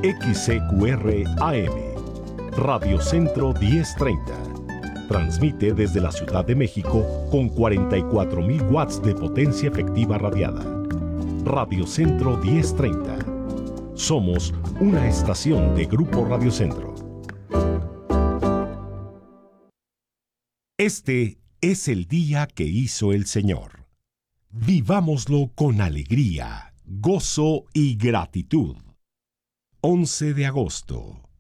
XCQR AM, Radio Centro 1030. Transmite desde la Ciudad de México con 44.000 watts de potencia efectiva radiada. Radio Centro 1030. Somos una estación de Grupo Radio Centro. Este es el día que hizo el Señor. Vivámoslo con alegría, gozo y gratitud. 11 de agosto.